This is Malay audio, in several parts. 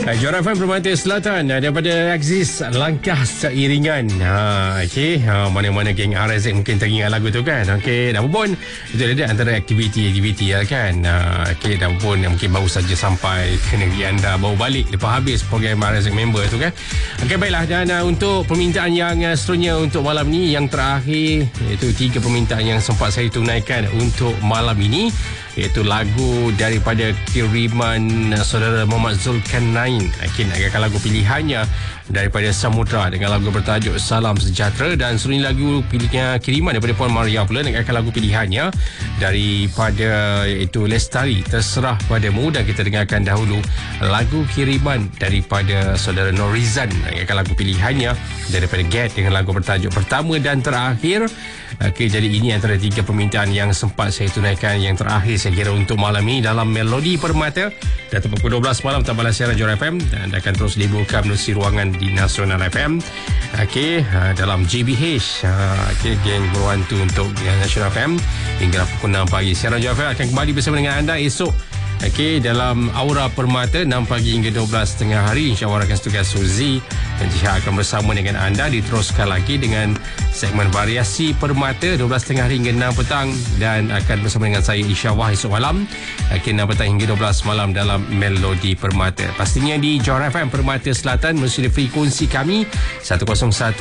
Johor FM Permata Selatan daripada Axis Langkah Seiringan. Okey, mana-mana geng RSX mungkin teringat lagu tu kan. Okey, dah pun itu ada antara aktiviti lah kan. Okey, dah pun mungkin baru saja sampai ke negeri anda, baru balik lepas habis program RSX member tu kan. Okey, baiklah, dan untuk permintaan yang seterusnya untuk malam ni yang terakhir, iaitu 3 permintaan yang sempat saya tunaikan untuk malam ini, iaitu lagu daripada kiriman saudara Muhammad Zulkarnain. Nak dengarkan lagu pilihannya daripada Samudra dengan lagu bertajuk Salam Sejahtera, dan seluruh lagu pilihnya kiriman daripada Puan Maria pula dengan lagu pilihannya daripada iaitu Lestari, Terserah Padamu. Dan kita dengarkan dahulu lagu kiriman daripada saudara Norizan dengan lagu pilihannya daripada Get dengan lagu bertajuk Pertama dan Terakhir. Okey, jadi ini antara 3 permintaan yang sempat saya tunaikan yang terakhir saya kira untuk malam ini dalam Melodi Permata. Dan pukul 12 malam tambahan siaran Johor FM dan akan terus dibuka menerusi ruangan di Nasional FM. Okey, dalam JBH, okey, geng berwantu untuk Nasional FM hingga pukul 6 pagi. Siaran Johor FM akan kembali bersama dengan anda esok. Okey, dalam Aura Permata 6 pagi hingga 12 tengah hari. InsyaAllah akan setugas Suzy dan Jihad akan bersama dengan anda. Diteruskan lagi dengan segmen variasi Permata 12 tengah hari hingga 6 petang, dan akan bersama dengan saya InsyaAllah esok malam. Okey, 6 petang hingga 12 malam dalam Melodi Permata. Pastinya di Johor FM Permata Selatan melalui frekuensi kami 101.9,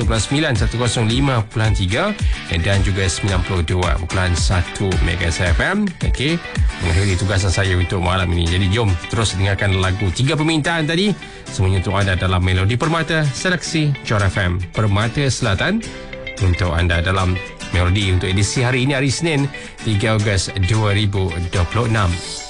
105.3 dan juga 92.1 MHz FM. Okey, mengakhiri tugasan saya untuk malam ini. Jadi jom terus dengarkan lagu 3 permintaan tadi, semuanya untuk anda dalam Melodi Permata seleksi Johor FM Permata Selatan untuk anda dalam Melodi untuk edisi hari ini, hari Senin 3 Ogos 2026.